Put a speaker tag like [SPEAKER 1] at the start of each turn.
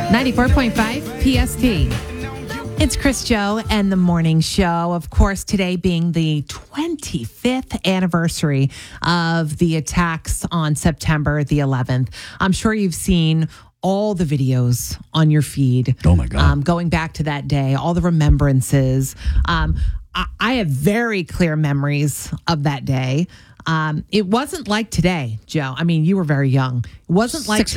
[SPEAKER 1] 94.5 PST. It's Chris Joe and the Morning Show. Of course, today being the 25th anniversary of the attacks on September the 11th. I'm sure you've seen all the videos on your feed.
[SPEAKER 2] Oh, my God.
[SPEAKER 1] Going back to that day, all the remembrances. I have very clear memories of that day. It wasn't like today, Joe. I mean, you were very young. It wasn't like